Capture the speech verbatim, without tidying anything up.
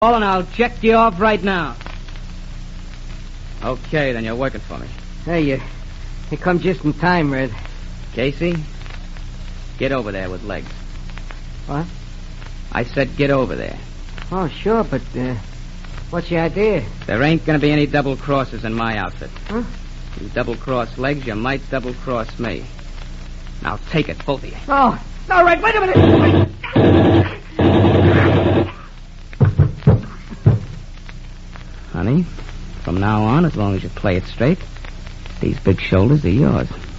And I'll check you off right now. Okay, then you're working for me. Hey, you, you come just in time, Red. Casey, get over there with legs. What? I said get over there. Oh, sure, but uh, what's your idea? There ain't going to be any double crosses in my outfit. Huh? You double-cross legs, you might double-cross me. Now take it, both of you. Oh, no, Red, wait a minute. Honey, from now on, as long as you play it straight, these big shoulders are yours.